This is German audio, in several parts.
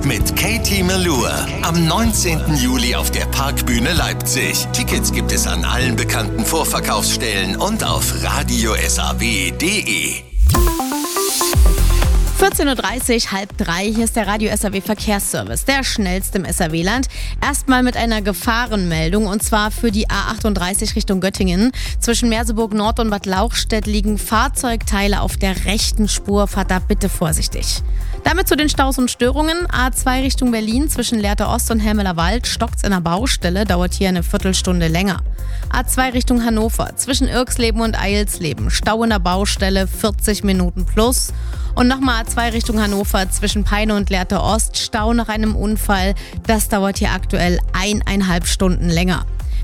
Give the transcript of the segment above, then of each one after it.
mit Katie Melua. Am 19. Juli auf der Parkbühne Leipzig. Tickets gibt es an allen bekannten Vorverkaufsstellen und auf radiosaw.de. 14.30 Uhr, halb drei, hier ist der Radio SAW Verkehrsservice, der schnellste im SAW-Land. Erstmal mit einer Gefahrenmeldung, und zwar für die A38 Richtung Göttingen. Zwischen Merseburg Nord und Bad Lauchstädt liegen Fahrzeugteile auf der rechten Spur. Fahrt da bitte vorsichtig. Damit zu den Staus und Störungen. A2 Richtung Berlin zwischen Lehrte Ost und Helmeler Wald stockt's in der Baustelle, dauert hier eine Viertelstunde länger. A2 Richtung Hannover zwischen Irksleben und Eilsleben, Stau in der Baustelle, 40 Minuten plus. Und nochmal A2 Richtung Hannover zwischen Peine und Lehrte Ost, Stau nach einem Unfall, das dauert hier aktuell 1,5 Stunden länger.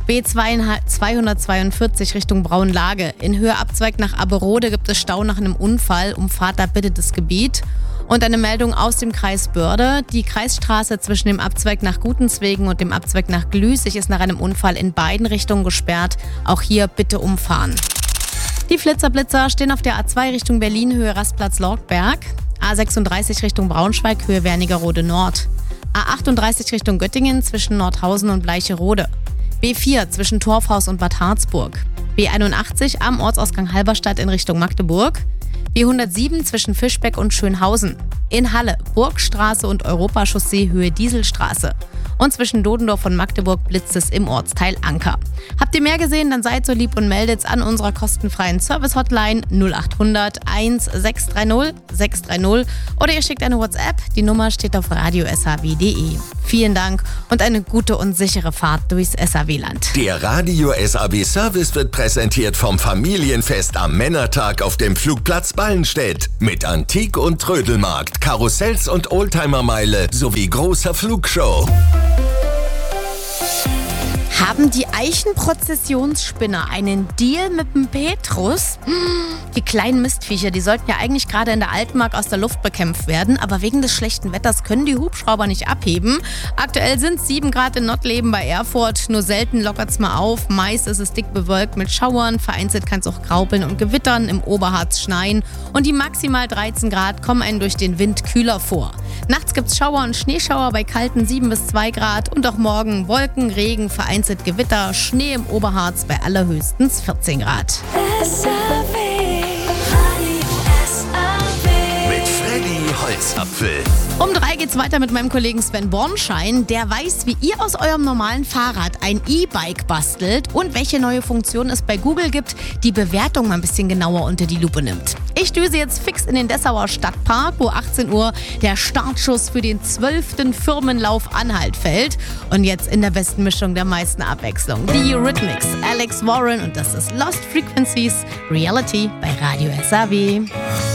B242 Richtung Braunlage. In Höhe Abzweig nach Aberode gibt es Stau nach einem Unfall. Umfahrt da bitte das Gebiet. Und eine Meldung aus dem Kreis Börde. Die Kreisstraße zwischen dem Abzweig nach Gutenswegen und dem Abzweig nach Glüßig ist nach einem Unfall in beiden Richtungen gesperrt. Auch hier bitte umfahren. Die Flitzer stehen auf der A2 Richtung Berlin, Höhe Rastplatz Lorgberg. A36 Richtung Braunschweig, Höhe Wernigerode Nord. A38 Richtung Göttingen zwischen Nordhausen und Bleicherode. B4 zwischen Torfhaus und Bad Harzburg. B81 am Ortsausgang Halberstadt in Richtung Magdeburg. B107 zwischen Fischbeck und Schönhausen. In Halle, Burgstraße und Europachaussee Höhe Dieselstraße. Und zwischen Dodendorf und Magdeburg blitzt es im Ortsteil Anker. Habt ihr mehr gesehen, dann seid so lieb und meldet's an unserer kostenfreien Service-Hotline 0800 1630 630 oder ihr schickt eine WhatsApp. Die Nummer steht auf radiosaw.de. Vielen Dank und eine gute und sichere Fahrt durchs SAW-Land. Der Radio SAW Service wird präsentiert vom Familienfest am Männertag auf dem Flugplatz Ballenstedt. Mit Antik- und Trödelmarkt, Karussells und Oldtimermeile sowie großer Flugshow. Haben die Eichenprozessionsspinner einen Deal mit dem Petrus? Die kleinen Mistviecher, die sollten ja eigentlich gerade in der Altmark aus der Luft bekämpft werden, aber wegen des schlechten Wetters können die Hubschrauber nicht abheben. Aktuell sind es 7 Grad in Nottleben bei Erfurt, nur selten lockert's mal auf. Meist ist es dick bewölkt mit Schauern, vereinzelt kann es auch graupeln und gewittern, im Oberharz schneien und die maximal 13 Grad kommen einen durch den Wind kühler vor. Nachts gibt's Schauer und Schneeschauer bei kalten 7 bis 2 Grad und auch morgen Wolken, Regen, vereinzelt Gewitter, Schnee im Oberharz bei allerhöchstens 14 Grad. Mit Freddy Holzapfel. Um 3 geht's weiter mit meinem Kollegen Sven Bornschein. Der weiß, wie ihr aus eurem normalen Fahrrad ein E-Bike bastelt und welche neue Funktion es bei Google gibt, die Bewertung mal ein bisschen genauer unter die Lupe nimmt. Ich düse jetzt fix in den Dessauer Stadtpark, wo 18 Uhr der Startschuss für den 12. Firmenlauf Anhalt fällt. Und jetzt in der besten Mischung der meisten Abwechslung. Die Eurythmics, Alex Warren und das ist Lost Frequencies, Reality bei Radio SAW.